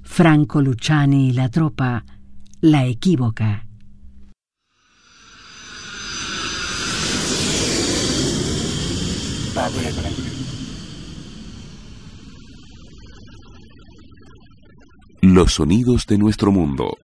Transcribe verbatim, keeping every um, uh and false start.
Franco Luciani y la tropa, La Equívoca. Los sonidos de nuestro mundo.